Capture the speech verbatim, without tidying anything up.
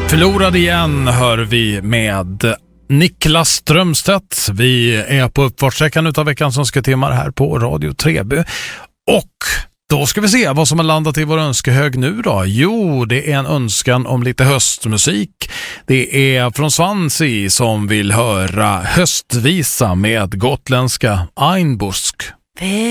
Förlorad igen hör vi med Niklas Strömstedt. Vi är på uppfartsträckan utav veckans önsketimmar här på Radio Treby. Och då ska vi se vad som har landat i vår önskehög nu då. Jo, det är en önskan om lite höstmusik. Det är från Swansea som vill höra höstvisa med gotländska Einbusk.